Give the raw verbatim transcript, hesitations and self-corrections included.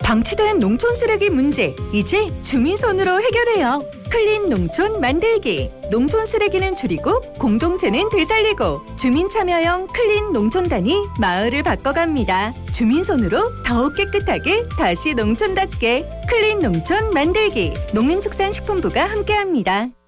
방치된 농촌 쓰레기 문제, 이제 주민손으로 해결해요. 클린 농촌 만들기. 농촌 쓰레기는 줄이고 공동체는 되살리고 주민 참여형 클린 농촌단이 마을을 바꿔갑니다. 주민손으로 더욱 깨끗하게 다시 농촌답게 클린 농촌 만들기. 농림축산식품부가 함께합니다.